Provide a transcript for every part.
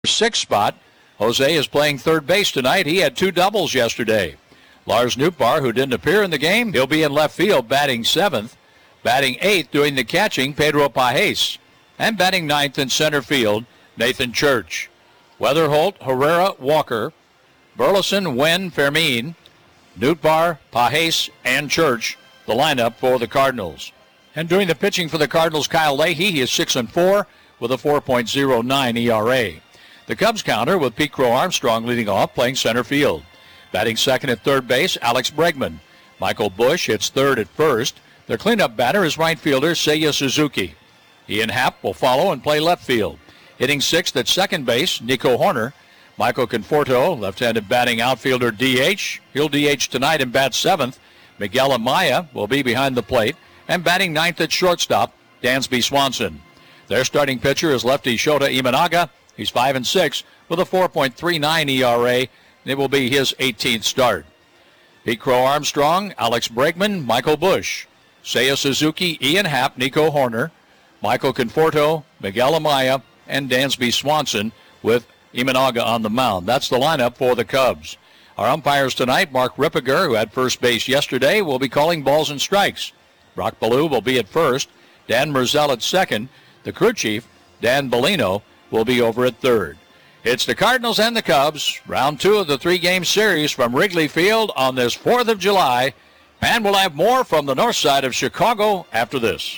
sixth spot. Jose is playing third base tonight. He had 2 doubles yesterday. Lars Nootbaar, who didn't appear in the game, he'll be in left field batting 7th. Batting 8th doing the catching, Pedro Pajes. And batting 9th in center field, Nathan Church. Weatherholt, Herrera, Walker, Burleson, Wen, Fermin, Nootbaar, Pajes, and Church, the lineup for the Cardinals. And doing the pitching for the Cardinals, Kyle Leahy, he is 6-4 with a 4.09 ERA. The Cubs counter with Pete Crow Armstrong leading off, playing center field. Batting second at third base, Alex Bregman. Michael Busch hits third at first. Their cleanup batter is right fielder Seiya Suzuki. Ian Happ will follow and play left field. Hitting sixth at second base, Nico Horner. Michael Conforto, left-handed batting outfielder, DH. He'll DH tonight and bat 7th. Miguel Amaya will be behind the plate. And batting 9th at shortstop, Dansby Swanson. Their starting pitcher is lefty Shota Imanaga. He's 5-6 with a 4.39 ERA. It will be his 18th start. Pete Crow Armstrong, Alex Bregman, Michael Busch, Seiya Suzuki, Ian Happ, Nico Horner, Michael Conforto, Miguel Amaya, and Dansby Swanson with Imanaga on the mound. That's the lineup for the Cubs. Our umpires tonight, Mark Rippiger, who had first base yesterday, will be calling balls and strikes. Brock Ballou will be at first. Dan Merzel at second. The crew chief, Dan Bellino, will be over at third. It's the Cardinals and the Cubs, round 2 of the 3-game series from Wrigley Field on this 4th of July. And we'll have more from the north side of Chicago after this.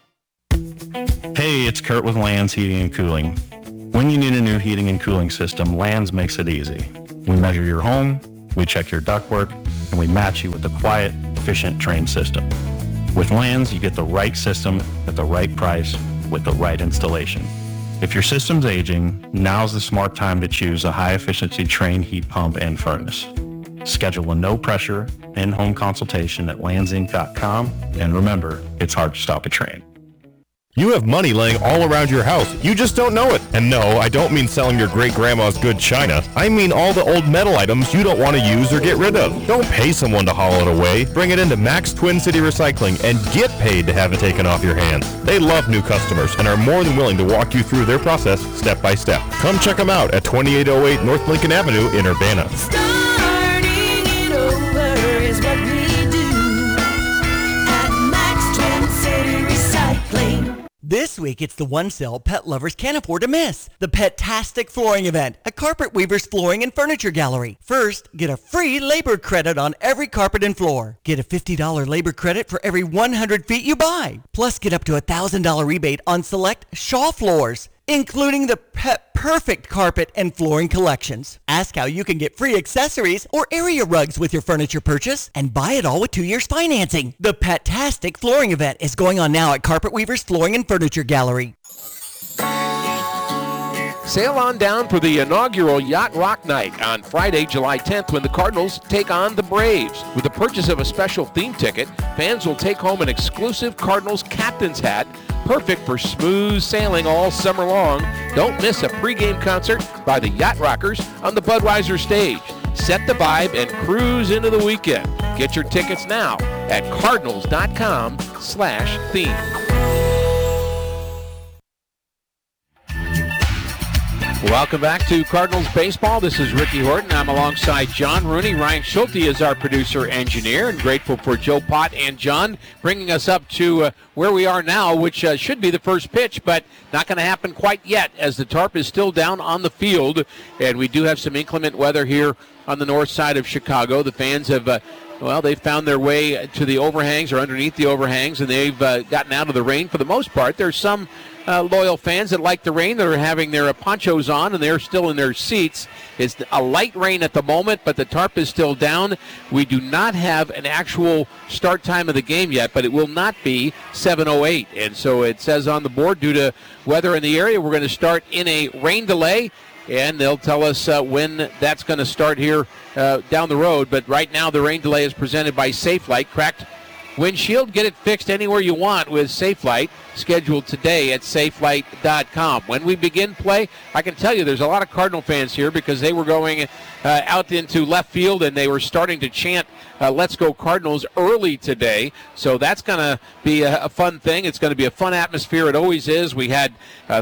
Hey, it's Kurt with Lands Heating and Cooling. When you need a new heating and cooling system, Lands makes it easy. We measure your home, we check your ductwork, and we match you with a quiet, efficient, trained system. With Lands, you get the right system at the right price with the right installation. If your system's aging, now's the smart time to choose a high-efficiency trained heat pump and furnace. Schedule a no-pressure, in-home consultation at landsinc.com, and remember, it's hard to stop a train. You have money laying all around your house. You just don't know it. And no, I don't mean selling your great-grandma's good china. I mean all the old metal items you don't want to use or get rid of. Don't pay someone to haul it away. Bring it into Max Twin City Recycling and get paid to have it taken off your hands. They love new customers and are more than willing to walk you through their process step by step. Come check them out at 2808 North Lincoln Avenue in Urbana. Starting it over is what we do at Max Twin City Recycling. This week, it's the one sale pet lovers can't afford to miss. The Pet-tastic Flooring Event at Carpet Weaver's Flooring and Furniture Gallery. First, get a free labor credit on every carpet and floor. Get a $50 labor credit for every 100 feet you buy. Plus, get up to a $1,000 rebate on select Shaw floors, including the Pet Perfect carpet and flooring collections. Ask how you can get free accessories or area rugs with your furniture purchase and buy it all with 2 years financing. The Pet-tastic Flooring Event is going on now at Carpet Weaver's Flooring and Furniture Gallery. Sail on down for the inaugural Yacht Rock Night on Friday, July 10th, when the Cardinals take on the Braves. With the purchase of a special theme ticket, fans will take home an exclusive Cardinals captain's hat, perfect for smooth sailing all summer long. Don't miss a pregame concert by the Yacht Rockers on the Budweiser stage. Set the vibe and cruise into the weekend. Get your tickets now at cardinals.com/theme. Welcome back to Cardinals Baseball. This is Ricky Horton. I'm alongside John Rooney. Ryan Schulte is our producer-engineer, and grateful for Joe Pott and John bringing us up to where we are now, which should be the first pitch, but not going to happen quite yet as the tarp is still down on the field, and we do have some inclement weather here on the north side of Chicago. The fans have they've found their way to the overhangs or underneath the overhangs, and they've gotten out of the rain for the most part. There's some loyal fans that like the rain that are having their ponchos on, and they're still in their seats. It's a light rain at the moment, but the tarp is still down. We do not have an actual start time of the game yet, but it will not be 7:08. And so it says on the board, due to weather in the area, we're going to start in a rain delay, and they'll tell us when that's going to start here down the road. But right now, the rain delay is presented by Safelite. Cracked windshield. Get it fixed anywhere you want with SafeLight, scheduled today at safelight.com. When we begin play, I can tell you there's a lot of Cardinal fans here because they were going out into left field and they were starting to chant Let's Go Cardinals early today. So that's going to be a fun thing. It's going to be a fun atmosphere. It always is. We had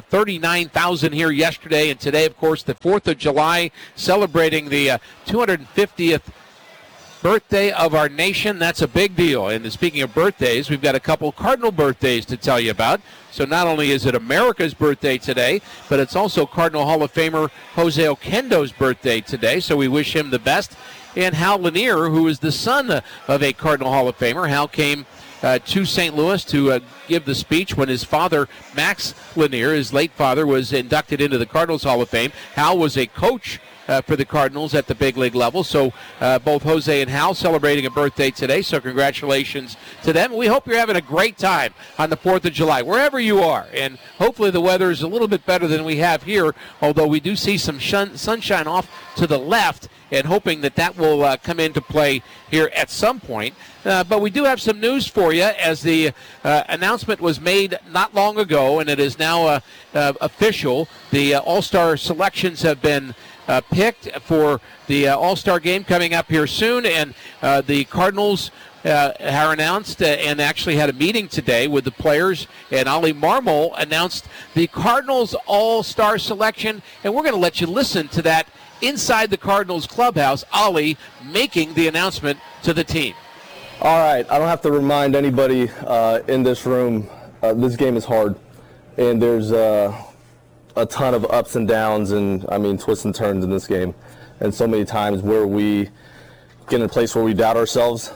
39,000 here yesterday, and today, of course, the 4th of July, celebrating the 250th birthday of our nation. That's a big deal. And speaking of birthdays, we've got a couple Cardinal birthdays to tell you about. So not only is it America's birthday today, but it's also Cardinal Hall of Famer Jose Oquendo's birthday today. So we wish him the best. And Hal Lanier, who is the son of a Cardinal Hall of Famer. Hal came to St. Louis to give the speech when his father, Max Lanier, his late father, was inducted into the Cardinals Hall of Fame. Hal was a coach for the Cardinals at the big league level. So both Jose and Hal celebrating a birthday today, so congratulations to them. We hope you're having a great time on the 4th of July, wherever you are. And hopefully the weather is a little bit better than we have here, although we do see some sunshine off to the left, and hoping that will come into play here at some point. But we do have some news for you, as the announcement was made not long ago, and it is now official. The All-Star selections have been picked for the All-Star game coming up here soon, and the Cardinals are announced and actually had a meeting today with the players, and Ollie Marmol announced the Cardinals All-Star selection, and we're going to let you listen to that inside the Cardinals clubhouse, Ollie making the announcement to the team. All right, I don't have to remind anybody in this room, this game is hard, and there's a ton of ups and downs and, twists and turns in this game, and so many times where we get in a place where we doubt ourselves.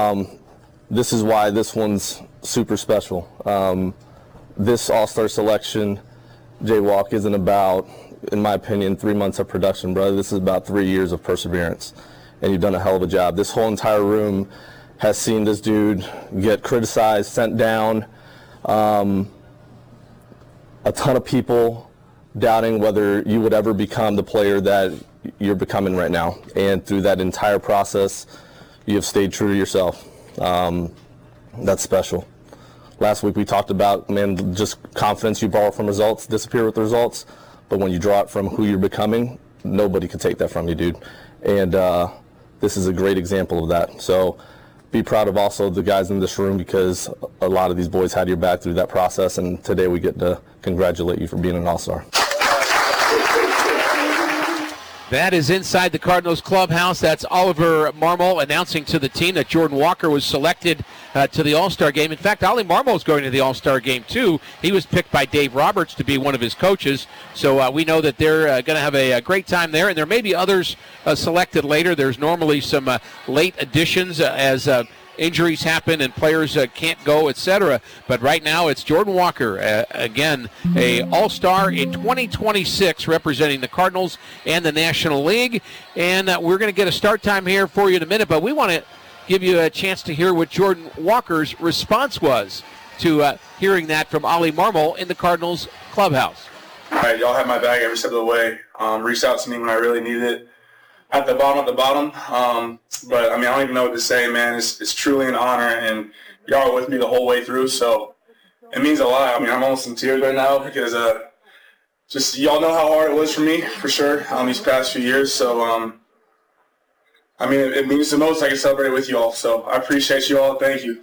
This is why this one's super special. This All-Star selection, Jaywalk, isn't about, in my opinion, 3 months of production, brother. This is about 3 years of perseverance, and you've done a hell of a job. This whole entire room has seen this dude get criticized, sent down, a ton of people doubting whether you would ever become the player that you're becoming right now. And through that entire process, you have stayed true to yourself. That's special. Last week we talked about, just confidence you borrow from results, disappear with the results. But when you draw it from who you're becoming, nobody can take that from you, dude. And this is a great example of that. So be proud of also the guys in this room, because a lot of these boys had your back through that process, and today we get to congratulate you for being an All-Star. That is inside the Cardinals clubhouse. That's Oliver Marmol announcing to the team that Jordan Walker was selected to the All-Star game. In fact, Ollie Marmol is going to the All-Star game too. He was picked by Dave Roberts to be one of his coaches. So we know that they're going to have a great time there. And there may be others selected later. There's normally some late additions as injuries happen and players can't go, etc. But right now it's Jordan Walker, again, a All-Star in 2026, representing the Cardinals and the National League. And we're going to get a start time here for you in a minute, but we want to give you a chance to hear what Jordan Walker's response was to hearing that from Ollie Marmol in the Cardinals clubhouse. All right, y'all have my back every step of the way. Reached out to me when I really needed it. At the bottom. But, I don't even know what to say, man. It's truly an honor, and y'all are with me the whole way through, so it means a lot. I'm almost in tears right now because just y'all know how hard it was for me, for sure, these past few years. So, it means the most I can celebrate with you all. So I appreciate you all. Thank you.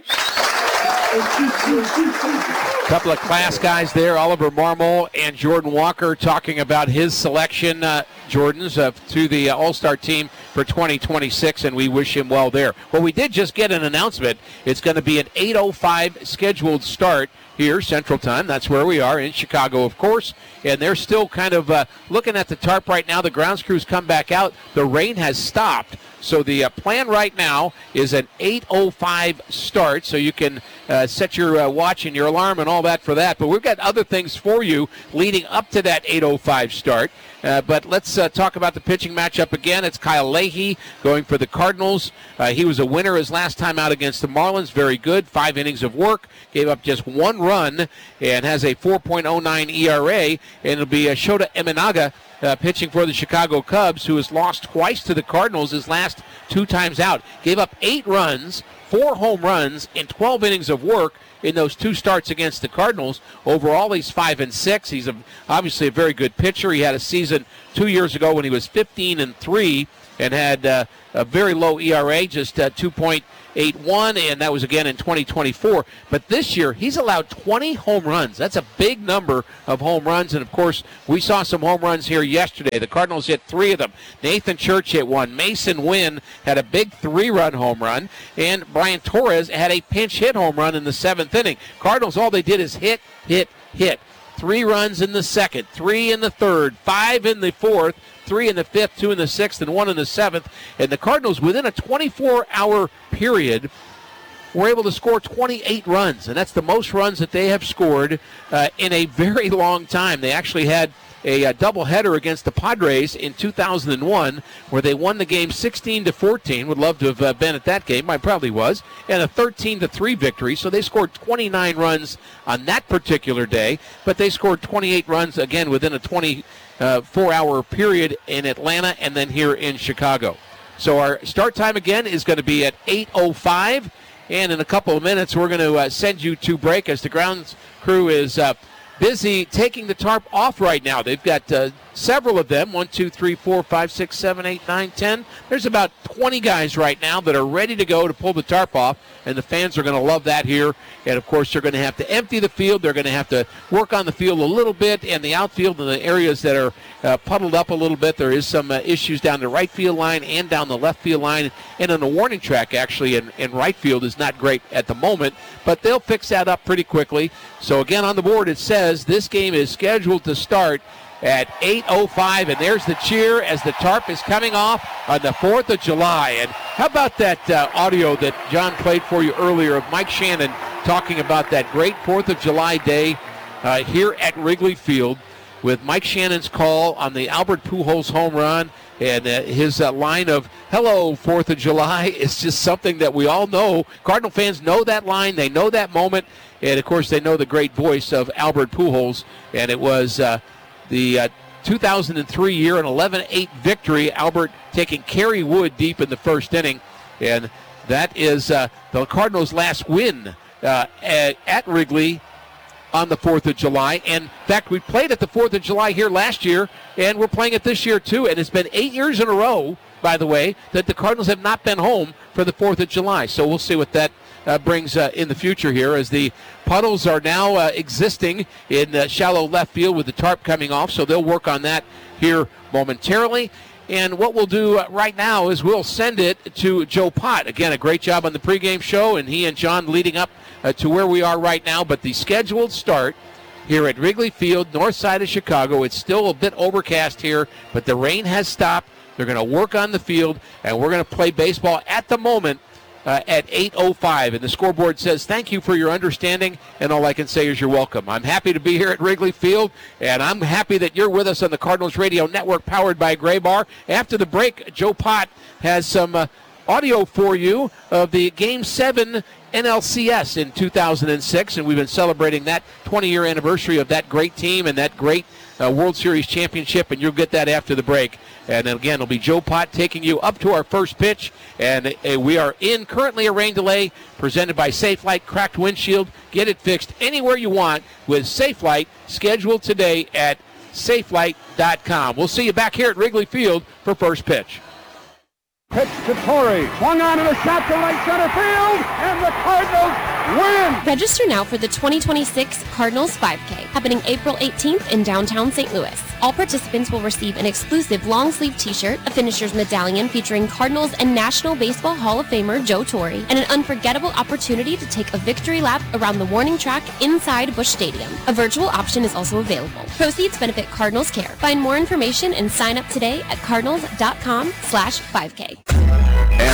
A couple of class guys there, Oliver Marmol and Jordan Walker, talking about his selection, Jordan's, to the All-Star team for 2026, and we wish him well there. Well, we did just get an announcement. It's going to be an 8:05 scheduled start here, Central Time. That's where we are, in Chicago, of course. And they're still kind of looking at the tarp right now. The grounds crews come back out. The rain has stopped. So the plan right now is an 8:05 start, so you can set your watch and your alarm and all that for that. But we've got other things for you leading up to that 8:05 start. But let's talk about the pitching matchup again. It's Kyle Leahy going for the Cardinals. He was a winner his last time out against the Marlins. Very good. 5 innings of work. Gave up just 1 run and has a 4.09 ERA. And it'll be Shota Imanaga pitching for the Chicago Cubs, who has lost twice to the Cardinals his last 2 times out. Gave up 8 runs, 4 home runs in 12 innings of work in those 2 starts against the Cardinals. Overall, he's 5-6. He's obviously a very good pitcher. He had a season 2 years ago when he was 15-3 and had a very low ERA, just 2.81, and that was again in 2024. But this year, he's allowed 20 home runs. That's a big number of home runs, and of course, we saw some home runs here yesterday. The Cardinals hit 3 of them. Nathan Church hit 1. Mason Wynn had a big 3-run home run, and Brian Torres had a pinch hit home run in the 7th inning. Cardinals, all they did is hit. 3 runs in the 2nd, 3 in the 3rd, 5 in the 4th, 3 in the 5th, 2 in the 6th, and 1 in the 7th. And the Cardinals, within a 24-hour period, were able to score 28 runs. And that's the most runs that they have scored in a very long time. They actually had a doubleheader against the Padres in 2001 where they won the game 16-14. Would love to have been at that game. I probably was. And a 13-3 victory. So they scored 29 runs on that particular day. But they scored 28 runs, again, within a 24-hour period in Atlanta and then here in Chicago. So our start time, again, is going to be at 8:05. And in a couple of minutes, we're going to send you to break as the grounds crew is busy taking the tarp off right now. They've got several of them, 1, 2, 3, 4, 5, 6, 7, 8, 9, 10. There's about 20 guys right now that are ready to go to pull the tarp off, and the fans are going to love that here. And, of course, they're going to have to empty the field. They're going to have to work on the field a little bit, and the outfield and the areas that are puddled up a little bit. There is some issues down the right field line and down the left field line, and on the warning track, actually, in right field is not great at the moment, but they'll fix that up pretty quickly. So, again, on the board it says this game is scheduled to start at 8:05, and there's the cheer as the tarp is coming off on the 4th of July. And how about that audio that John played for you earlier of Mike Shannon talking about that great 4th of July day here at Wrigley Field with Mike Shannon's call on the Albert Pujols home run, and his line of "Hello, 4th of July" is just something that we all know. Cardinal fans know that line. They know that moment. And, of course, they know the great voice of Albert Pujols. And it was the 2003 year, an 11-8 victory. Albert taking Kerry Wood deep in the 1st inning. And that is the Cardinals' last win at Wrigley on the 4th of July. And, in fact, we played at the 4th of July here last year, and we're playing it this year, too. And it's been 8 years in a row, by the way, that the Cardinals have not been home for the 4th of July. So we'll see what that brings in the future here as the puddles are now existing in shallow left field with the tarp coming off. So they'll work on that here momentarily. And what we'll do right now is we'll send it to Joe Pott. Again, a great job on the pregame show, and he and John leading up to where we are right now. But the scheduled start here at Wrigley Field, north side of Chicago. It's still a bit overcast here, but the rain has stopped. They're going to work on the field, and we're going to play baseball at the moment at 8:05. And the scoreboard says, thank you for your understanding, and all I can say is you're welcome. I'm happy to be here at Wrigley Field, and I'm happy that you're with us on the Cardinals Radio Network powered by Graybar. After the break, Joe Pott has some audio for you of the Game 7 NLCS in 2006, and we've been celebrating that 20-year anniversary of that great team and that great World Series championship, and you'll get that after the break. And again, it'll be Joe Pott taking you up to our first pitch, and we are in currently a rain delay presented by Safelite Cracked Windshield. Get it fixed anywhere you want with Safelite, scheduled today at safelite.com. We'll see you back here at Wrigley Field for first pitch. Pitch to Torrey, swung on and a shot to right center field, and the Cardinals win! Register now for the 2026 Cardinals 5K, happening April 18th in downtown St. Louis. All participants will receive an exclusive long-sleeve t-shirt, a finisher's medallion featuring Cardinals and National Baseball Hall of Famer Joe Torre, and an unforgettable opportunity to take a victory lap around the warning track inside Busch Stadium. A virtual option is also available. Proceeds benefit Cardinals Care. Find more information and sign up today at cardinals.com/5K. And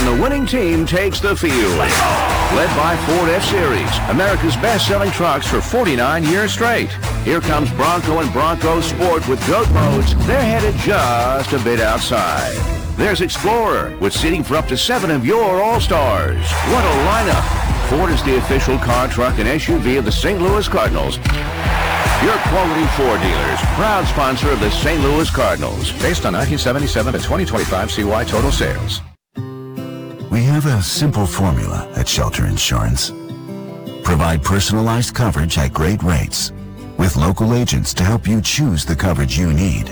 and the winning team takes the field. Led by Ford F-Series, America's best-selling trucks for 49 years straight. Here comes Bronco and Bronco Sport with GOAT modes. They're headed just a bit outside. There's Explorer with seating for up to 7 of your All-Stars. What a lineup! Ford is the official car, truck, and SUV of the St. Louis Cardinals. Your quality Ford dealers, proud sponsor of the St. Louis Cardinals. Based on 1977 to 2025 CY total sales. We have a simple formula at Shelter Insurance. Provide personalized coverage at great rates with local agents to help you choose the coverage you need.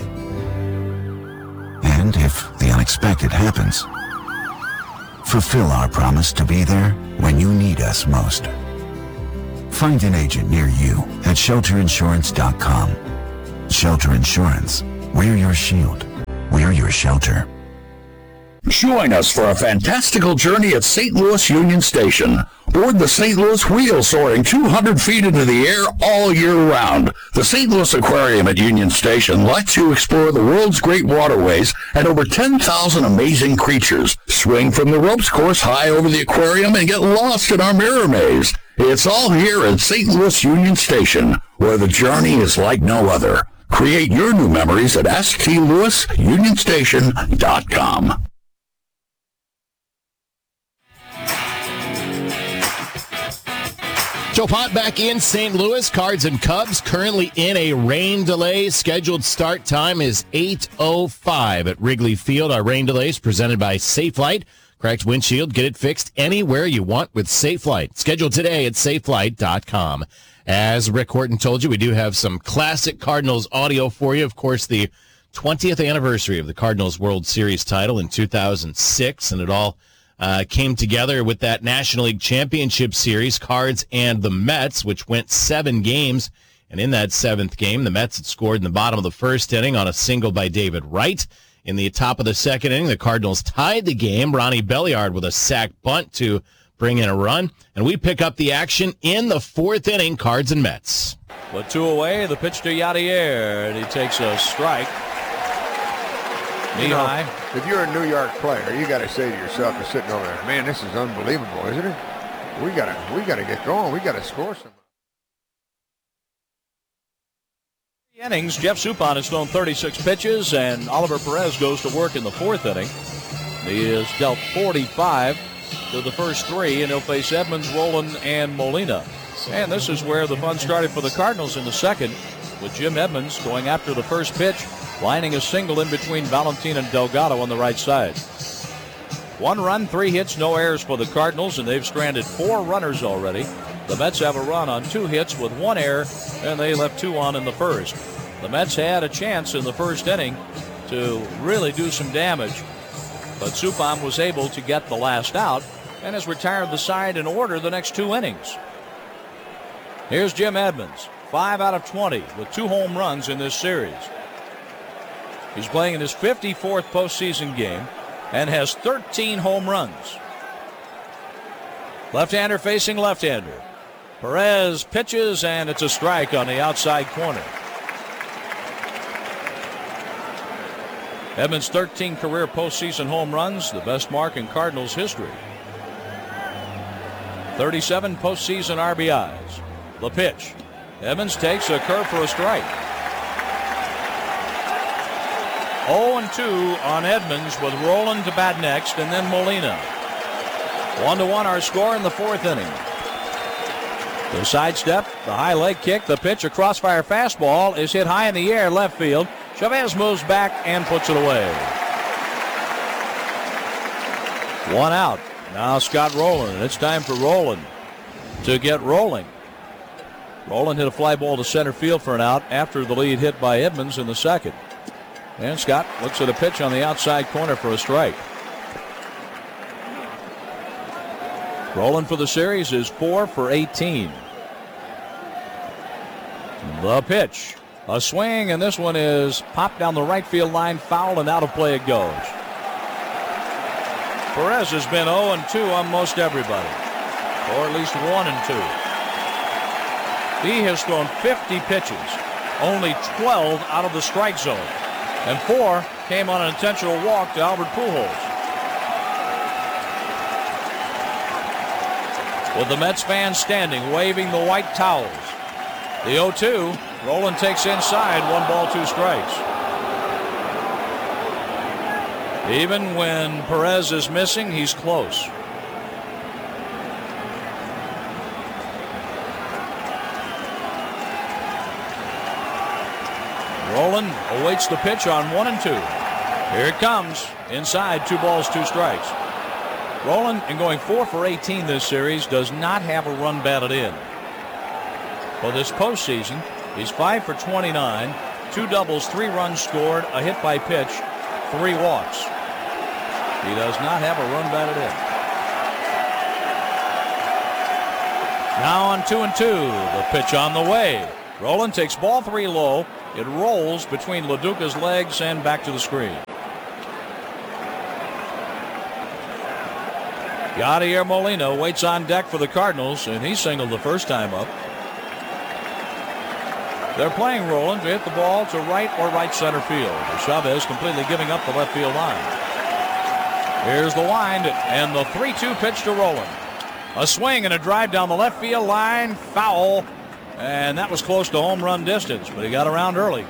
And if the unexpected happens, fulfill our promise to be there when you need us most. Find an agent near you at shelterinsurance.com. Shelter Insurance. We're your shield. We're your shelter. Join us for a fantastical journey at St. Louis Union Station. Board the St. Louis Wheel soaring 200 feet into the air all year round. The St. Louis Aquarium at Union Station lets you explore the world's great waterways and over 10,000 amazing creatures. Swing from the ropes course high over the aquarium and get lost in our mirror maze. It's all here at St. Louis Union Station, where the journey is like no other. Create your new memories at stlouisunionstation.com. Joe Pott back in St. Louis. Cards and Cubs currently in a rain delay. Scheduled start time is 8:05 at Wrigley Field. Our rain delay is presented by Safelite. Cracked windshield, get it fixed anywhere you want with Safelite. Scheduled today at safelight.com. As Rick Horton told you, we do have some classic Cardinals audio for you. Of course, the 20th anniversary of the Cardinals World Series title in 2006, and it all came together with that National League Championship Series, Cards and the Mets, which went 7 games. And in that 7th game, the Mets had scored in the bottom of the first inning on a single by David Wright. In the top of the second inning, the Cardinals tied the game. Ronnie Belliard with a sac bunt to bring in a run. And we pick up the action in the 4th inning, Cards and Mets. With 2 away, the pitch to Yadier, and he takes a strike. Knee high. If you're a New York player, you got to say to yourself, you're sitting over there, man, this is unbelievable, isn't it? We got to get going. We got to score some. Innings, Jeff Suppan has thrown 36 pitches, and Oliver Perez goes to work in the 4th inning. He has dealt 45 to the first 3, and he'll face Edmonds, Roland, and Molina. And this is where the fun started for the Cardinals in the 2nd, with Jim Edmonds going after the first pitch, lining a single in between Valentin and Delgado on the right side. 1 run, 3 hits, no errors for the Cardinals, and they've stranded 4 runners already. The Mets have a run on 2 hits with 1 error, and they left 2 on in the first. The Mets had a chance in the first inning to really do some damage, but Suppan was able to get the last out and has retired the side in order the next 2 innings. Here's Jim Edmonds, 5 out of 20 with 2 home runs in this series. He's playing in his 54th postseason game and has 13 home runs. Left-hander facing left-hander. Perez pitches, and it's a strike on the outside corner. Edmonds' 13 career postseason home runs, the best mark in Cardinals history. 37 postseason RBIs. The pitch. Edmonds takes a curve for a strike. 0-2 on Edmonds with Roland to bat next, and then Molina. 1-1 our score in the 4th inning. The sidestep, the high leg kick, the pitch, a crossfire fastball is hit high in the air left field. Chavez moves back and puts it away. 1 out. Now Scott Rowland, and it's time for Rowland to get rolling. Rowland hit a fly ball to center field for an out after the lead hit by Edmonds in the 2nd. And Scott looks at a pitch on the outside corner for a strike. Rowland for the series is 4 for 18. The pitch. A swing, and this one is popped down the right field line, foul, and out of play it goes. Perez has been 0-2 on most everybody, or at least 1-2. He has thrown 50 pitches, only 12 out of the strike zone, and 4 came on an intentional walk to Albert Pujols. with the Mets fans standing, waving the white towels. The 0-2, Rolen takes inside, 1-2 strikes. Even when Perez is missing, he's close. Rolen awaits the pitch on 1-2. Here it comes. Inside, 2-2 strikes. Rolen, in going 4 for 18 this series, does not have a run batted in. For this postseason, he's 5 for 29, 2 doubles, 3 runs scored, a hit by pitch, 3 walks. He does not have a run batted in. Now on 2-2, the pitch on the way. Rolen takes ball 3 low. It rolls between LaDuca's legs and back to the screen. Yadier Molina waits on deck for the Cardinals, and he singled the first time up. They're playing Rolen to hit the ball to right or right center field. Chavez completely giving up the left field line. Here's the wind and the 3-2 pitch to Rolen. A swing and a drive down the left field line, foul, and that was close to home run distance, but he got around early.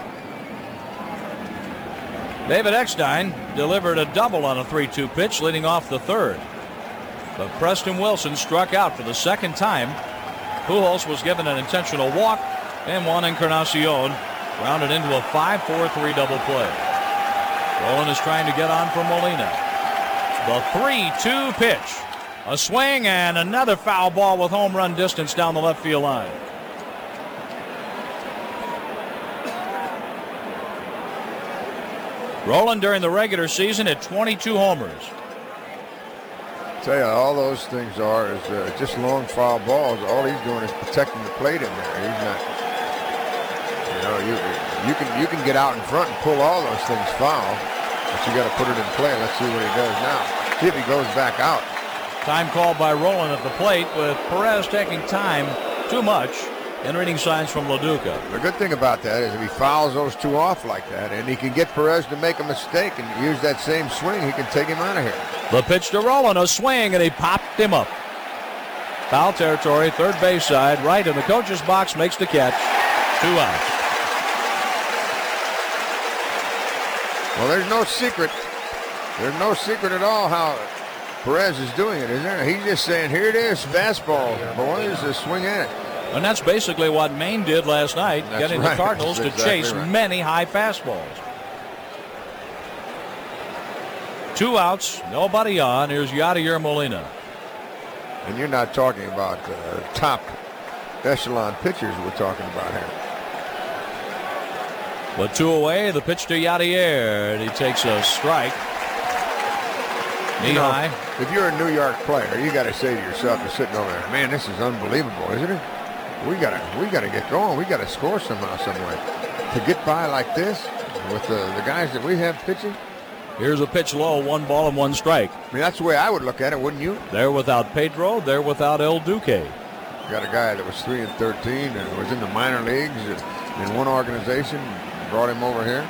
David Eckstein delivered a double on a 3-2 pitch leading off the third. But Preston Wilson struck out for the second time. Pujols was given an intentional walk, and Juan Encarnacion rounded into a 5-4-3 double play. Rolen is trying to get on from Molina. The 3-2 pitch. A swing and another foul ball with home run distance down the left field line. Rolen during the regular season at 22 homers. Tell you, all those things are is just long foul balls. All he's doing is protecting the plate in there. He's not, you can get out in front and pull all those things foul, but you got to put it in play. Let's see what he does now. See if he goes back out. Time called by Rolen at the plate, with Perez taking time too much and reading signs from LaDuca. The good thing about that is if he fouls those two off like that, and he can get Perez to make a mistake and use that same swing, he can take him out of here. The pitch to Rolen, a swing, and he popped him up. Foul territory, third base side, right in the coach's box, makes the catch. 2 outs. Well, there's no secret. There's no secret at all how Perez is doing it, is there? He's just saying, here it is, fastball, boys, just swing at it. And that's basically what Maine did last night, getting the Cardinals to chase many high fastballs. 2 outs, nobody on. Here's Yadier Molina. And you're not talking about top echelon pitchers we're talking about here. But 2 away, the pitch to Yadier, and he takes a strike. Knee high. If you're a New York player, you got to say to yourself, you're sitting over there, man, this is unbelievable, isn't it? We gotta get going. We gotta score somehow, some way. To get by like this with the guys that we have pitching. Here's a pitch low, 1-1 strike. I mean, that's the way I would look at it, wouldn't you? They're without Pedro. They're without El Duque. You got a guy that was 3-13 and was in the minor leagues in one organization. Brought him over here.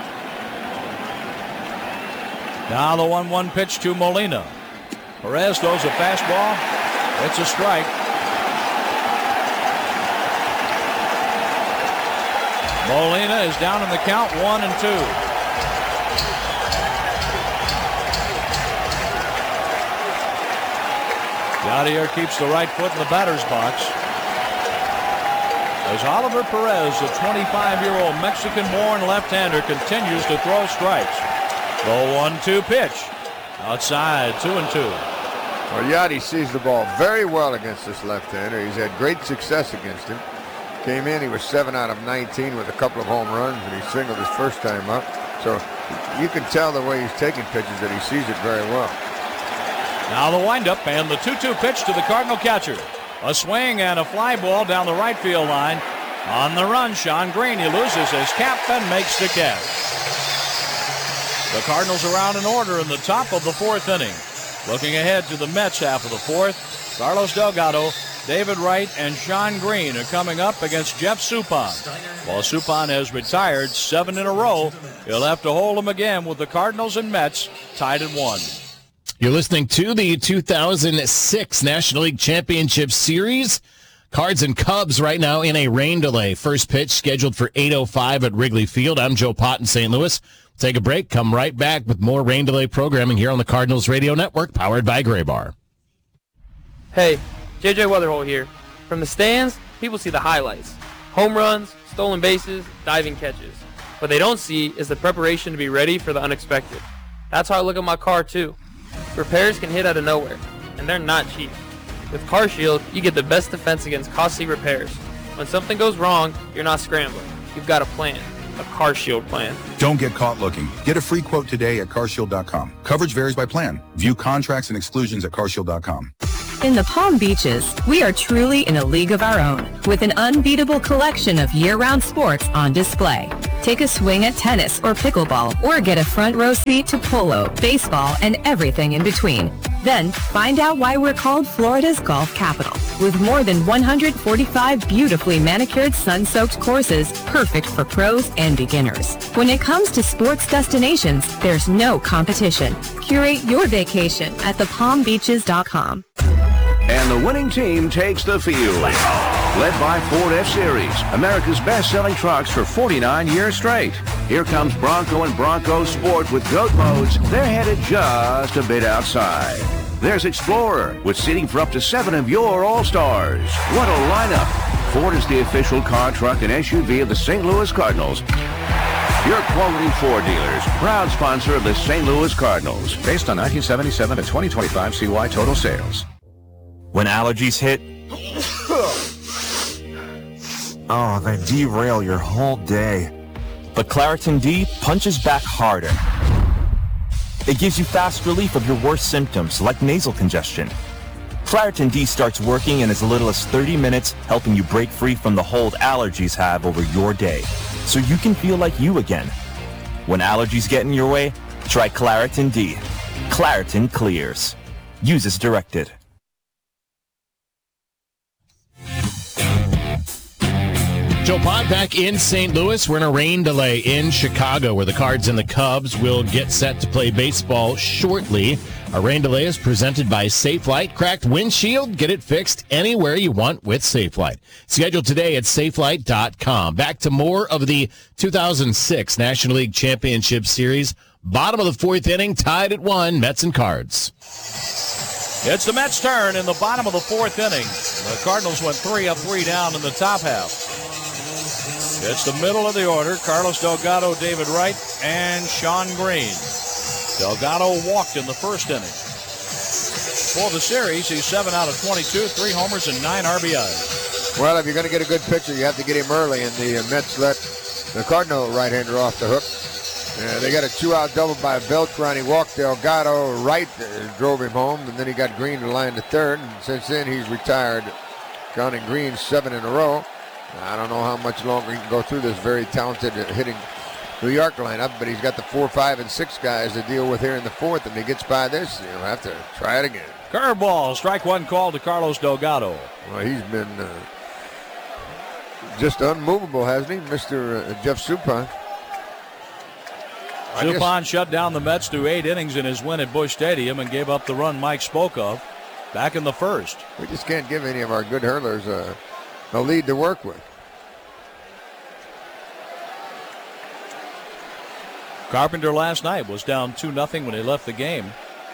Now the 1-1 pitch to Molina. Perez throws a fastball. It's a strike. Molina is down in the count, 1-2. Yadier keeps the right foot in the batter's box. As Oliver Perez, a 25-year-old Mexican-born left-hander, continues to throw strikes. The 1-2 pitch. Outside, 2-2. Well, Yadi sees the ball very well against this left-hander. He's had great success against him. Came in, he was 7 out of 19 with a couple of home runs, and he singled his first time up. So you can tell the way he's taking pitches that he sees it very well. Now the windup and the 2-2 pitch to the Cardinal catcher. A swing and a fly ball down the right field line. On the run, Sean Green. He loses his cap and makes the catch. The Cardinals are out in order in the top of the 4th inning. Looking ahead to the Mets half of the 4th, Carlos Delgado, David Wright, and Sean Green are coming up against Jeff Suppan. While Suppan has retired 7 in a row, he'll have to hold them again with the Cardinals and Mets tied at 1. You're listening to the 2006 National League Championship Series. Cards and Cubs right now in a rain delay. First pitch scheduled for 8:05 at Wrigley Field. I'm Joe Pott in St. Louis. Take a break. Come right back with more rain delay programming here on the Cardinals Radio Network, powered by Gray Bar. Hey, JJ Weatherhole here. From the stands, people see the highlights. Home runs, stolen bases, diving catches. What they don't see is the preparation to be ready for the unexpected. That's how I look at my car, too. Repairs can hit out of nowhere, and they're not cheap. With CarShield, you get the best defense against costly repairs. When something goes wrong, you're not scrambling. You've got a plan, a CarShield plan. Don't get caught looking. Get a free quote today at carshield.com. Coverage varies by plan. View contracts and exclusions at carshield.com. In the Palm Beaches, we are truly in a league of our own, with an unbeatable collection of year-round sports on display. Take a swing at tennis or pickleball, or get a front row seat to polo, baseball, and everything in between. Then, find out why we're called Florida's golf capital, with more than 145 beautifully manicured sun-soaked courses, perfect for pros and beginners. When it comes to sports destinations, there's no competition. Curate your vacation at thepalmbeaches.com. And the winning team takes the field. Led by Ford F-Series, America's best-selling trucks for 49 years straight. Here comes Bronco and Bronco Sport with goat modes. They're headed just a bit outside. There's Explorer with seating for up to 7 of your All-Stars. What a lineup. Ford is the official car, truck, and SUV of the St. Louis Cardinals. Your quality Ford dealers, proud sponsor of the St. Louis Cardinals. Based on 1977 to 2025 CY total sales. When allergies hit, oh, they derail your whole day. But Claritin D punches back harder. It gives you fast relief of your worst symptoms, like nasal congestion. Claritin D starts working in as little as 30 minutes, helping you break free from the hold allergies have over your day, so you can feel like you again. When allergies get in your way, try Claritin D. Claritin clears. Use as directed. Joe Pott back in St. Louis. We're in a rain delay in Chicago, where the Cards and the Cubs will get set to play baseball shortly. Our rain delay is presented by Safelite. Cracked windshield, get it fixed anywhere you want with Safelite. Scheduled today at safelite.com. Back to more of the 2006 National League Championship Series. Bottom of the fourth inning, tied at 1, Mets and Cards. It's the Mets' turn in the bottom of the fourth inning. The Cardinals went 3 up, 3 down in the top half. It's the middle of the order. Carlos Delgado, David Wright, and Shawn Green. Delgado walked in the first inning. For the series, he's 7 out of 22, 3 homers and 9 RBIs. Well, if you're going to get a good pitcher, you have to get him early, and the Mets let the Cardinal right-hander off the hook. They got a 2-out double by Beltran. He walked Delgado. Wright drove him home, and then he got Green to line to third. And since then, he's retired, counting Green 7 in a row. I don't know how much longer he can go through this very talented hitting New York lineup, but he's got the 4, 5, and 6 guys to deal with here in the fourth. And if he gets by this, he'll have to try it again. Curveball, strike one call to Carlos Delgado. Well, he's been just unmovable, hasn't he, Mr. Jeff Suppan? Suppan shut down the Mets through 8 innings in his win at Busch Stadium and gave up the run Mike spoke of back in the first. We just can't give any of our good hurlers a lead to work with. Carpenter last night was down 2-0 when he left the game.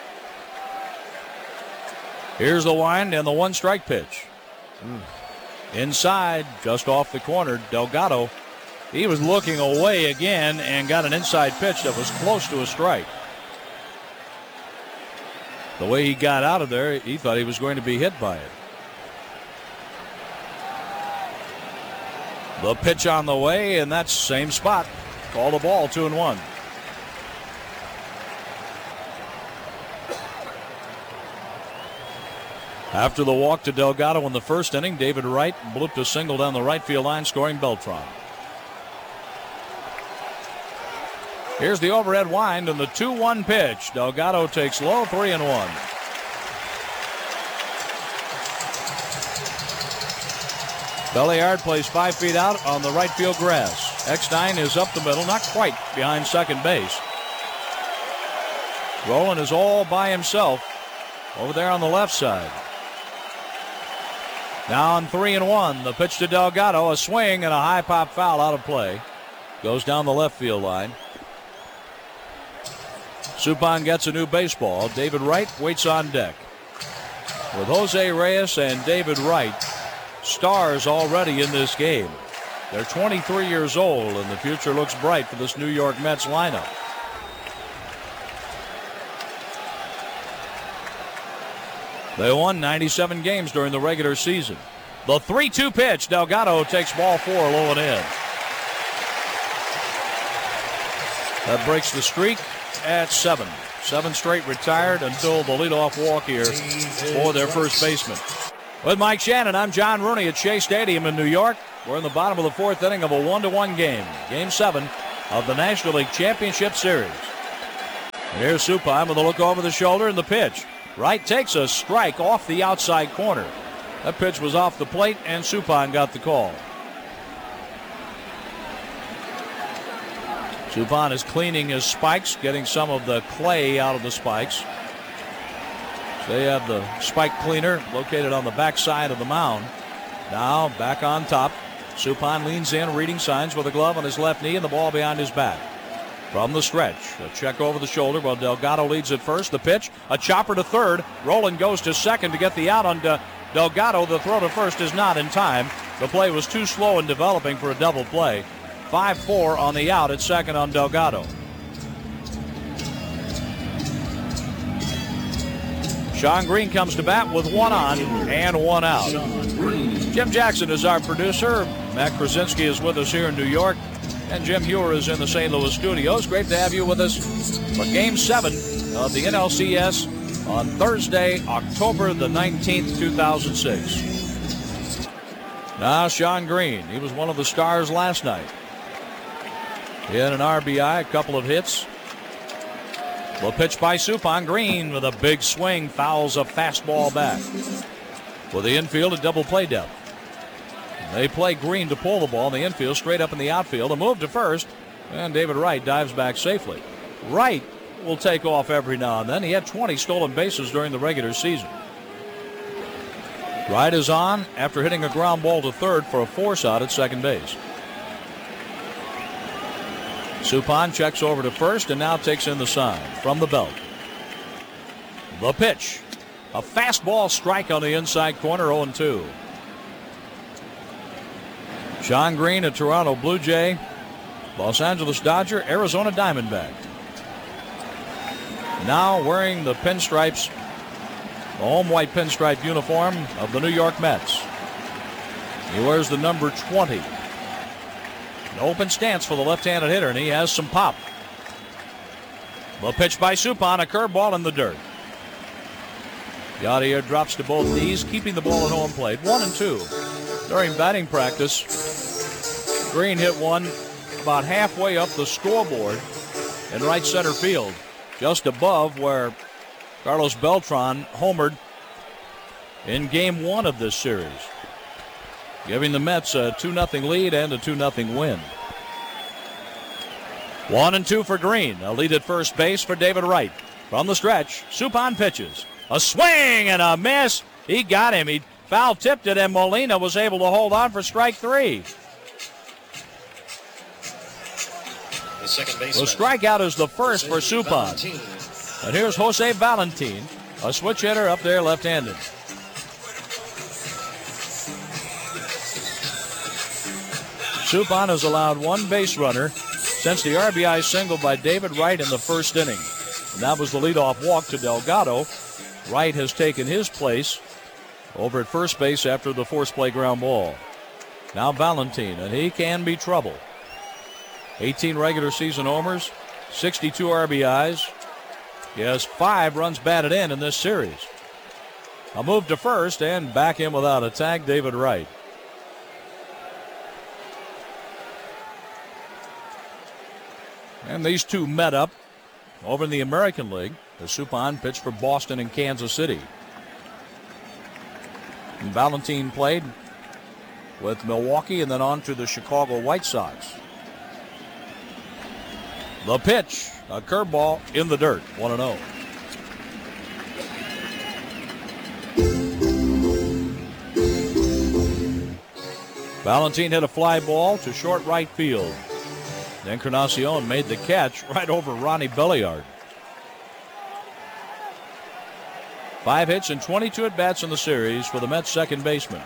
Here's the wind and the 1-strike pitch. Inside, just off the corner, Delgado. He was looking away again and got an inside pitch that was close to a strike. The way he got out of there, he thought he was going to be hit by it. The pitch on the way, and that's same spot. Call the ball, 2-1. After the walk to Delgado in the first inning, David Wright blooped a single down the right field line, scoring Beltran. Here's the overhead wind and the 2-1 pitch. Delgado takes low, 3-1. Belliard plays 5 feet out on the right field grass. Eckstein is up the middle, not quite behind second base. Roland is all by himself over there on the left side. Now on 3-1, the pitch to Delgado, a swing and a high pop foul out of play. Goes down the left field line. Suppan gets a new baseball. David Wright waits on deck. With Jose Reyes and David Wright, stars already in this game. They're 23 years old, and the future looks bright for this New York Mets lineup. They won 97 games during the regular season. The 3-2 pitch. Delgado takes ball 4 low and in. That breaks the streak at 7. 7 straight retired until the leadoff walk here for their first baseman. With Mike Shannon, I'm John Rooney at Shea Stadium in New York. We're in the bottom of the 4th inning of a 1-1 game. Game 7 of the National League Championship Series. And here's Suppan with a look over the shoulder and the pitch. Wright takes a strike off the outside corner. That pitch was off the plate, and Suppan got the call. Suppan is cleaning his spikes, getting some of the clay out of the spikes. So they have the spike cleaner located on the back side of the mound. Now back on top. Suppan leans in, reading signs with a glove on his left knee and the ball behind his back. From the stretch, a check over the shoulder while Delgado leads at first. The pitch, a chopper to third. Roland goes to second to get the out on Delgado. The throw to first is not in time. The play was too slow in developing for a double play. 5-4 on the out at second on Delgado. Shawn Green comes to bat with 1 on and 1 out. Jim Jackson is our producer. Matt Krasinski is with us here in New York. And Jim Hewer is in the St. Louis studios. Great to have you with us for Game 7 of the NLCS on Thursday, October the 19th, 2006. Now Shawn Green. He was one of the stars last night. He had an RBI, a couple of hits. The pitch by Suppan. Green with a big swing fouls a fastball back. With the infield at double play depth. They play Green to pull the ball in the infield, straight up in the outfield. A move to first, and David Wright dives back safely. Wright will take off every now and then. He had 20 stolen bases during the regular season. Wright is on after hitting a ground ball to third for a force out at second base. Suppan checks over to first and now takes in the sign from the belt. The pitch. A fastball strike on the inside corner, 0-2. Shawn Green, a Toronto Blue Jay, Los Angeles Dodger, Arizona Diamondback. Now wearing the pinstripes, the home white pinstripe uniform of the New York Mets. He wears the number 20. An open stance for the left-handed hitter, and he has some pop. The pitch by Suppan, a curveball in the dirt. Yadier drops to both knees, keeping the ball at home plate. 1-2. During batting practice, Green hit one about halfway up the scoreboard in right center field, just above where Carlos Beltran homered in Game 1 of this series, giving the Mets a 2-0 lead and a 2-0 win. 1-2 for Green. A lead at first base for David Wright. From the stretch, Suppan pitches. A swing and a miss. He got him. He foul tipped it, and Molina was able to hold on for strike 3. The strikeout is the first for Suppan. And here's Jose Valentin, a switch hitter up there left-handed. Suppan has allowed 1 base runner since the RBI single by David Wright in the first inning. And that was the leadoff walk to Delgado. Wright has taken his place over at first base after the force play ground ball. Now Valentin, and he can be trouble. 18 regular season homers, 62 RBIs. He has 5 runs batted in this series. A move to first and back in without a tag, David Wright. And these two met up over in the American League as Suppan pitched for Boston and Kansas City. And Valentin played with Milwaukee and then on to the Chicago White Sox. The pitch, a curveball in the dirt, 1-0. Valentin hit a fly ball to short right field. Encarnacion made the catch right over Ronnie Belliard. 5 hits and 22 at-bats in the series for the Mets second baseman.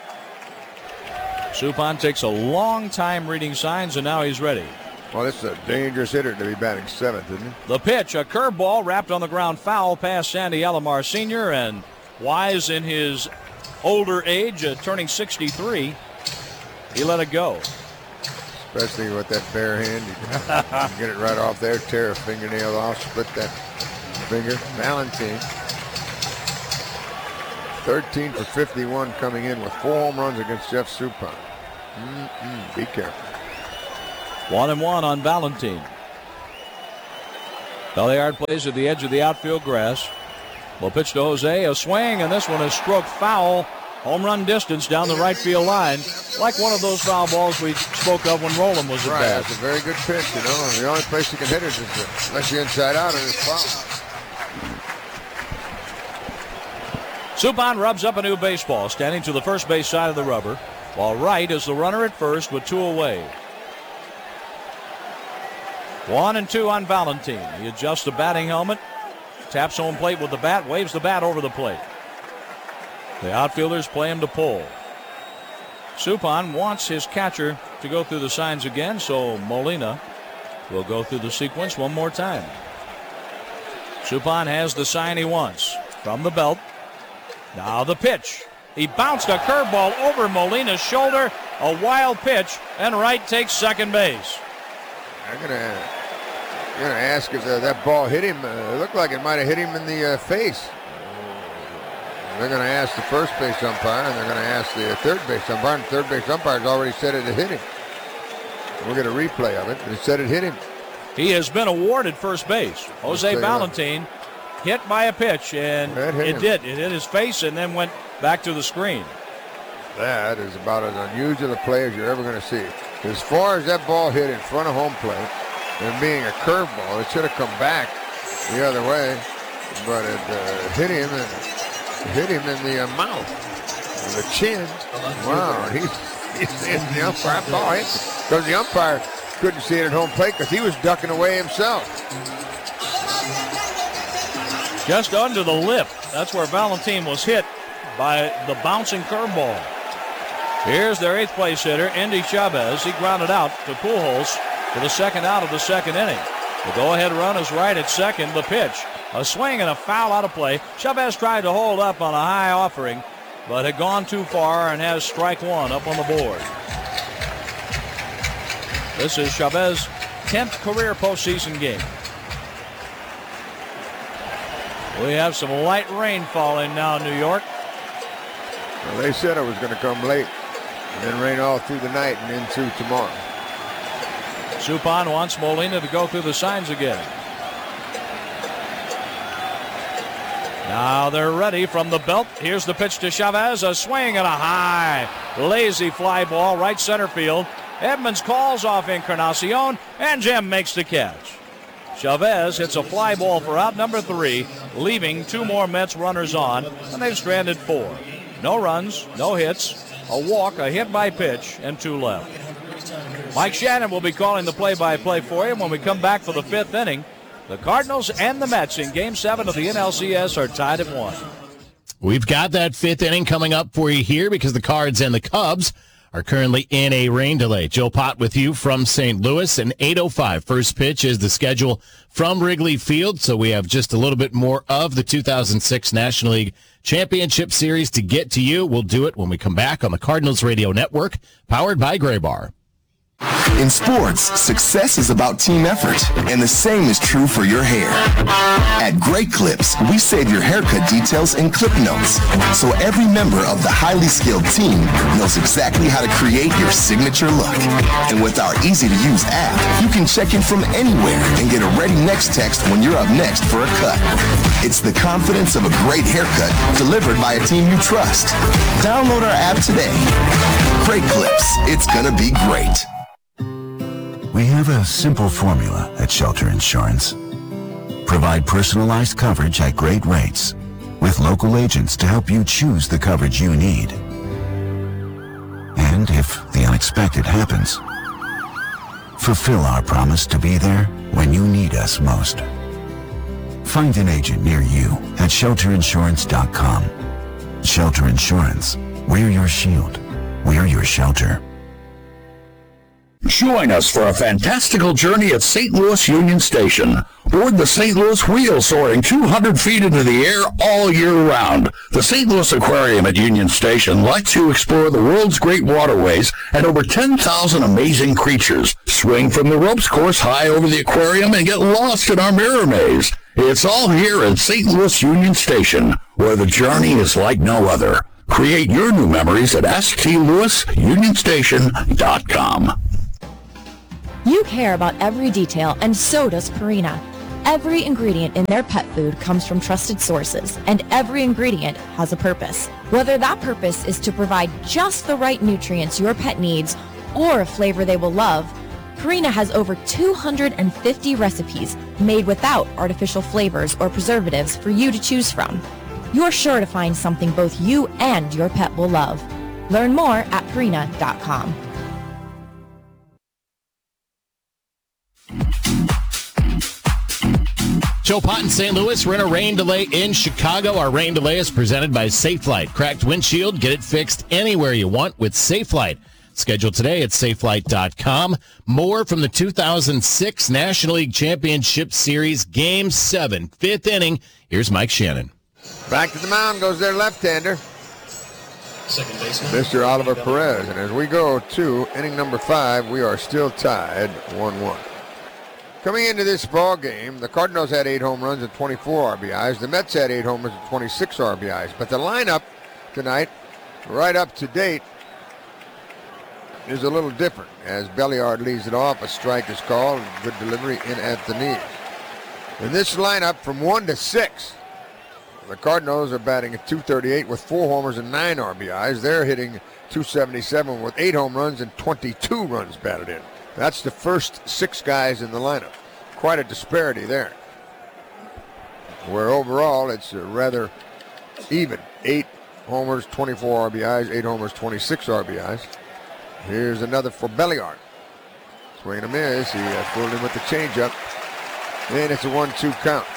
Suppan takes a long time reading signs, and now he's ready. Well, this is a dangerous hitter to be batting 7th, isn't he? The pitch, a curveball wrapped on the ground foul past Sandy Alomar Sr., and Wise in his older age, turning 63, he let it go. Especially with that bare hand. You can get it right off there, tear a fingernail off, split that finger. Valentin, 13 for 51 coming in with 4 home runs against Jeff Suppan. Be careful. 1-1 on Valentin. Belliard plays at the edge of the outfield grass. Will pitch to Jose, a swing, and this one is stroked foul. Home run distance down the right field line. Like one of those foul balls we spoke of when Roland was at bat. bat. That's a very good pitch, you know. The only place you can hit it is unless you're inside out and it's foul. Suppan rubs up a new baseball, standing to the first base side of the rubber, while Wright is the runner at first with 2 away. 1-2 on Valentin. He adjusts the batting helmet, taps home plate with the bat, waves the bat over the plate. The outfielders play him to pull. Suppan wants his catcher to go through the signs again, so Molina will go through the sequence one more time. Suppan has the sign he wants. From the belt. Now the pitch. He bounced a curveball over Molina's shoulder. A wild pitch, and Wright takes second base. I'm gonna ask if that ball hit him. It looked like it might have hit him in the face. They're going to ask the first base umpire, and they're going to ask the third base umpire. And the third base umpire has already said it hit him. We'll get a replay of it, but it said it hit him. He has been awarded first base. Jose Valentin hit by a pitch, and it did. It hit his face and then went back to the screen. That is about as unusual a play as you're ever going to see. As far as that ball hit in front of home plate, and being a curveball, it should have come back the other way, but it hit him and hit him in the mouth, the chin. Wow, he's seeing the umpire. That ball hit because the umpire couldn't see it at home plate because he was ducking away himself. Just under the lip. That's where Valentin was hit by the bouncing curveball. Here's their 8th place hitter, Endy Chavez. He grounded out to Pujols for the second out of the second inning. The go-ahead run is right at second. The pitch, a swing and a foul out of play. Chavez tried to hold up on a high offering, but had gone too far and has strike 1 up on the board. This is Chavez's 10th career postseason game. We have some light rain falling now in New York. Well, they said it was going to come late and then rain all through the night and into tomorrow. Suppan wants Molina to go through the signs again. Now they're ready from the belt. Here's the pitch to Chavez. A swing and a high, lazy fly ball right center field. Edmonds calls off Encarnacion, and Jim makes the catch. Chavez hits a fly ball for out number 3, leaving 2 more Mets runners on, and they've stranded 4. No runs, no hits, a walk, a hit by pitch, and 2 left. Mike Shannon will be calling the play-by-play for you when we come back for the 5th inning. The Cardinals and the Mets in Game 7 of the NLCS are tied at 1. We've got that 5th inning coming up for you here because the Cards and the Cubs are currently in a rain delay. Joe Pott with you from St. Louis, and 8:05 first pitch is the schedule from Wrigley Field, so we have just a little bit more of the 2006 National League Championship Series to get to you. We'll do it when we come back on the Cardinals Radio Network, powered by Graybar. In sports, success is about team effort, and the same is true for your hair. At Great Clips, we save your haircut details in clip notes, so every member of the highly skilled team knows exactly how to create your signature look. And with our easy-to-use app, you can check in from anywhere and get a ready next text when you're up next for a cut. It's the confidence of a great haircut delivered by a team you trust. Download our app today. Great Clips, it's gonna be great. We have a simple formula at Shelter Insurance. Provide personalized coverage at great rates with local agents to help you choose the coverage you need. And if the unexpected happens, fulfill our promise to be there when you need us most. Find an agent near you at shelterinsurance.com. Shelter Insurance. We're your shield. We're your shelter. Join us for a fantastical journey at St. Louis Union Station. Board the St. Louis Wheel, soaring 200 feet into the air all year round. The St. Louis Aquarium at Union Station lets you explore the world's great waterways and over 10,000 amazing creatures. Swing from the ropes course high over the aquarium and get lost in our mirror maze. It's all here at St. Louis Union Station, where the journey is like no other. Create your new memories at stlouisunionstation.com. You care about every detail, and so does Purina. Every ingredient in their pet food comes from trusted sources, and every ingredient has a purpose. Whether that purpose is to provide just the right nutrients your pet needs or a flavor they will love, Purina has over 250 recipes made without artificial flavors or preservatives for you to choose from. You're sure to find something both you and your pet will love. Learn more at Purina.com. Joe Pott in St. Louis. We're in a rain delay in Chicago. Our rain delay is presented by Safelite. Cracked windshield, get it fixed anywhere you want with Safelite. Scheduled today at Safelite.com. More from the 2006 National League Championship Series Game 7, 5th inning. Here's Mike Shannon. Back to the mound goes their left-hander, Second baseman, Mr. Oliver Perez. And as we go to inning number 5, we are still tied 1-1. Coming into this ball game, the Cardinals had 8 home runs and 24 RBIs. The Mets had 8 homers and 26 RBIs. But the lineup tonight, right up to date, is a little different. As Belliard leads it off, a strike is called, good delivery in at the knees. In this lineup, from 1 to 6, the Cardinals are batting at .238 with 4 homers and 9 RBIs. They're hitting .277 with 8 home runs and 22 runs batted in. That's the first 6 guys in the lineup. Quite a disparity there. Where overall it's rather even. 8 homers, 24 RBIs, 8 homers, 26 RBIs. Here's another for Belliard. Swing and a miss. He fooled him with the changeup. And it's a 1-2 count.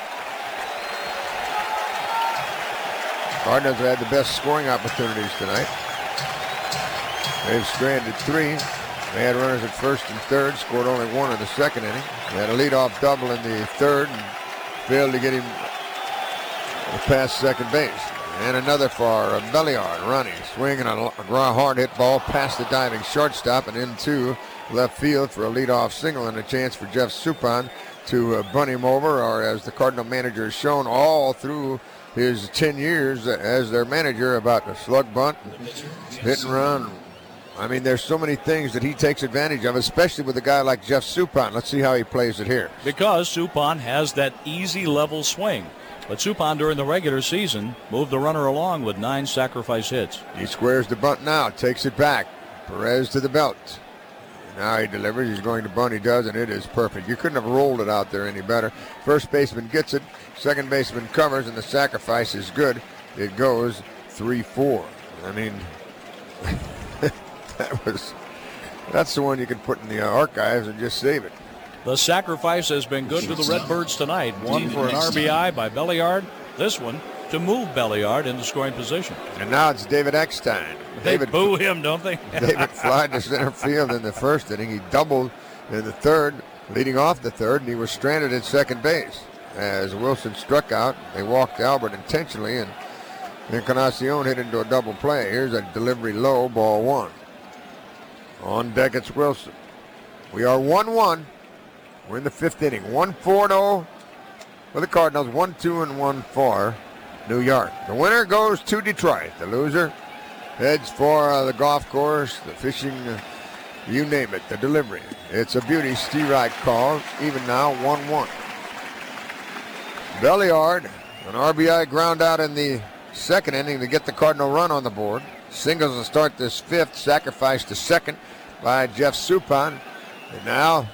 Cardinals have had the best scoring opportunities tonight. They've stranded 3. They had runners at first and third, scored only 1 in the second inning. They had a leadoff double in the third and failed to get him past second base. And another for Belliard, running, swinging a hard hit ball past the diving shortstop and into left field for a leadoff single and a chance for Jeff Suppan to bunt him over, or as the Cardinal manager has shown all through his 10 years as their manager, about the slug bunt, hit and run. I mean, there's so many things that he takes advantage of, especially with a guy like Jeff Suppan. Let's see how he plays it here. Because Suppan has that easy level swing. But Suppan during the regular season moved the runner along with 9 sacrifice hits. He squares the bunt now, takes it back. Perez to the belt. Now he delivers. He's going to bunt. He does, and it is perfect. You couldn't have rolled it out there any better. First baseman gets it. Second baseman covers, and the sacrifice is good. It goes 3-4. I mean, that's the one you can put in the archives and just save it. The sacrifice has been good to the Redbirds tonight. One for an RBI by Belliard. This one to move Belliard into scoring position. And now it's David Eckstein. They boo him, don't they? David flied to center field in the first inning. He doubled in the third, leading off the third, and he was stranded at second base. As Wilson struck out, they walked Albert intentionally, and Encarnacion hit into a double play. Here's a delivery low, ball 1. On deck, it's Wilson. We are 1-1. We're in the 5th inning. 1-4-0 for the Cardinals. 1-2 and 1 for New York. The winner goes to Detroit. The loser heads for the golf course, the fishing, you name it, the delivery. It's a beauty. Steve Wright called. Even now, 1-1. Belliard, an RBI ground out in the second inning to get the Cardinal run on the board. Singles to start this 5th, sacrificed to second by Jeff Suppan. And now,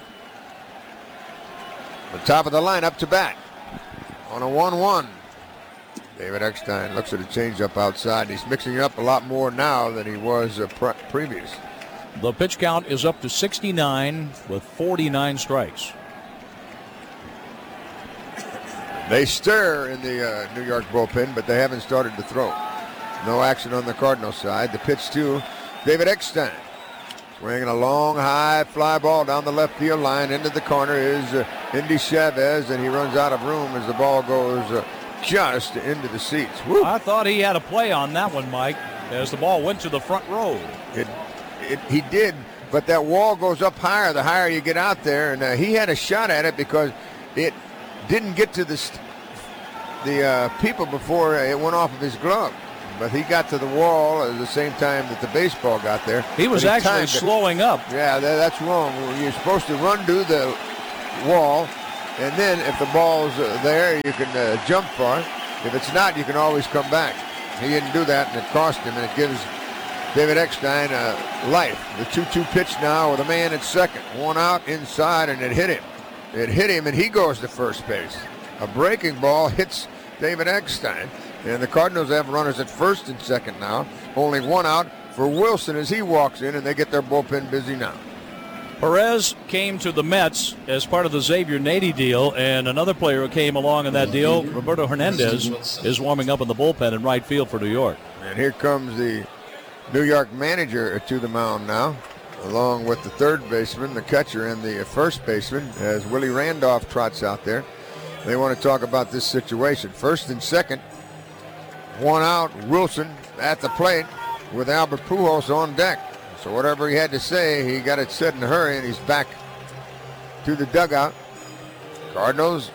the top of the lineup to bat on a 1-1. David Eckstein looks at a changeup outside. He's mixing it up a lot more now than he was previous. The pitch count is up to 69 with 49 strikes. They stir in the New York bullpen, but they haven't started to throw. No action on the Cardinals side. The pitch to David Eckstein. Swinging a long, high fly ball down the left field line. Into the corner is Indy Chavez, and he runs out of room as the ball goes just into the seats. Woo. I thought he had a play on that one, Mike, as the ball went to the front row. He did, but that wall goes up higher the higher you get out there, and he had a shot at it because it didn't get to the people before it went off of his glove. But he got to the wall at the same time that the baseball got there. He was actually slowing up. Yeah, that's wrong. You're supposed to run to the wall, and then if the ball's there, you can jump for it. If it's not, you can always come back. He didn't do that, and it cost him, and it gives David Eckstein life. The 2-2 pitch now with a man at second. One out inside, and it hit him. It hit him, and he goes to first base. A breaking ball hits David Eckstein, and the Cardinals have runners at first and second now. Only one out for Wilson as he walks in, and they get their bullpen busy now. Perez came to the Mets as part of the Xavier Nady deal, and another player who came along in that deal, Roberto Hernandez, is warming up in the bullpen in right field for New York. And here comes the New York manager to the mound now, along with the third baseman, the catcher, and the first baseman, as Willie Randolph trots out there. They want to talk about this situation. First and second, one out, Wilson at the plate with Albert Pujols on deck. So whatever he had to say, he got it said in a hurry, and he's back to the dugout. Cardinals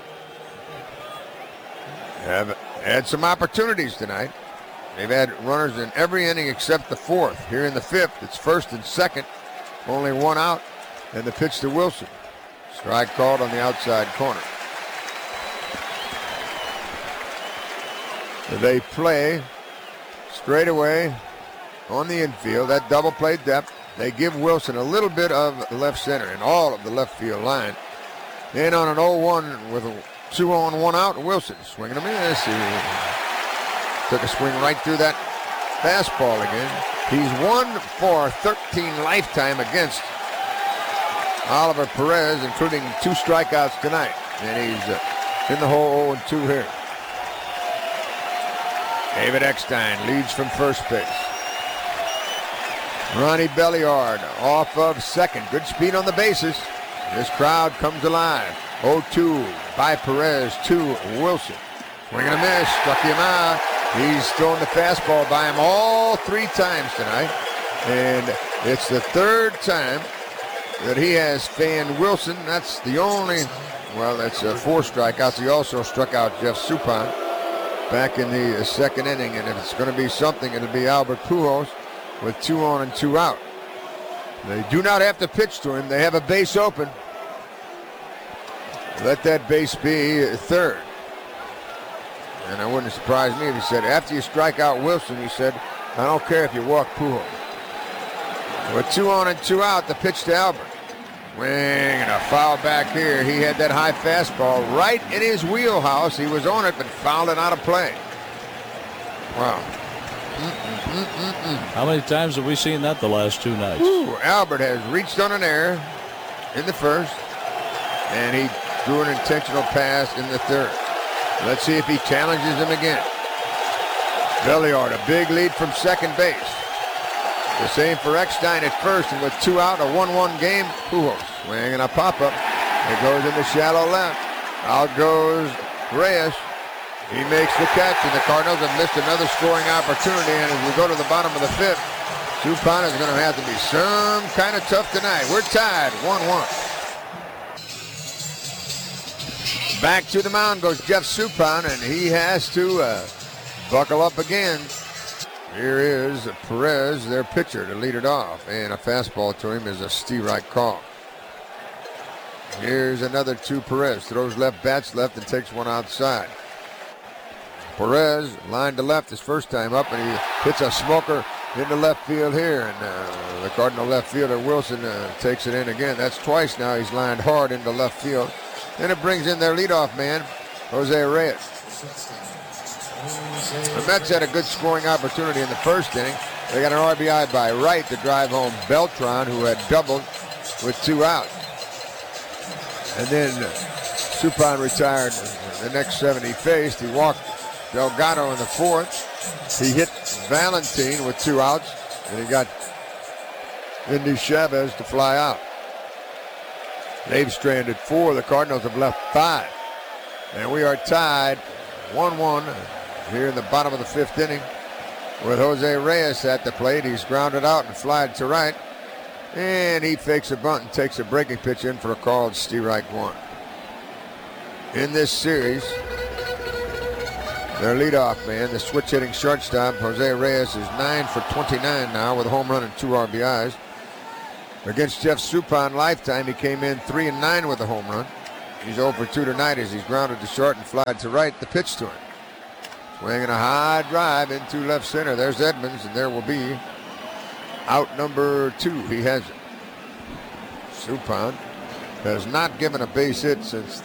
have had some opportunities tonight. They've had runners in every inning except the fourth. Here in the fifth, it's first and second, only one out, and the pitch to Wilson. Strike called on the outside corner. They play straight away on the infield, that double play depth. They give Wilson a little bit of left center and all of the left field line. In on an 0-1 with a 2-on, 1 out, Wilson swinging a miss. He took a swing right through that fastball again. He's 1 for 13 lifetime against Oliver Perez, including 2 strikeouts tonight. And he's in the hole 0-2 here. David Eckstein leads from first base. Ronnie Belliard off of second. Good speed on the bases. This crowd comes alive. 0-2 by Perez to Wilson. Swing and a miss. Struck him out. He's thrown the fastball by him all 3 times tonight. And it's the 3rd time that he has fanned Wilson. That's the only, well, that's 4 strikeouts. He also struck out Jeff Suppan back in the second inning. And if it's going to be something, it'll be Albert Pujols with 2 on and 2 out. They do not have to pitch to him. They have a base open. Let that base be third. And it wouldn't surprise me if he said, after you strike out Wilson, he said, I don't care if you walk Pujols. With 2 on and 2 out, the pitch to Albert. Swing and a foul back here. He had that high fastball right in his wheelhouse. He was on it, but fouled it out of play. Wow. How many times have we seen that the last 2 nights? Ooh, Albert has reached on an error in the first, and he threw an intentional pass in the third. Let's see if he challenges him again. Belliard, a big lead from second base. The same for Eckstein at first, and with 2 out, a 1-1 game. Pujols swing and a pop-up. It goes in the shallow left. Out goes Reyes. He makes the catch, and the Cardinals have missed another scoring opportunity. And as we go to the bottom of the 5th, Suppan is going to have to be some kind of tough tonight. We're tied, 1-1. Back to the mound goes Jeff Suppan, and he has to buckle up again. Here is Perez, their pitcher, to lead it off. And a fastball to him is a steal-right call. Here's another to Perez. Throws left, bats left, and takes one outside. Perez, line to left his first time up, and he hits a smoker into left field here, and the Cardinal left fielder Wilson takes it in again. That's twice now he's lined hard into left field. Then it brings in their leadoff man, Jose Reyes. The Mets had a good scoring opportunity in the first inning. They got an RBI by Wright to drive home Beltran, who had doubled with 2 out. And then Suppan retired the next 7 he faced. He walked Delgado in the 4th. He hit Valentin with 2 outs, and he got Indy Chavez to fly out. They've stranded 4. The Cardinals have left 5. And we are tied 1-1 here in the bottom of the 5th inning with Jose Reyes at the plate. He's grounded out and flied to right. And he fakes a bunt and takes a breaking pitch in for a called strike 1. In this series, their leadoff man, the switch-hitting shortstop, Jose Reyes, is 9 for 29 now with a home run and 2 RBIs. Against Jeff Suppan lifetime, he came in 3-9 with a home run. He's 0 for 2 tonight as he's grounded to short and flied to right. The pitch to him. Swinging a high drive into left center. There's Edmonds, and there will be out number 2. He has it. Suppan has not given a base hit since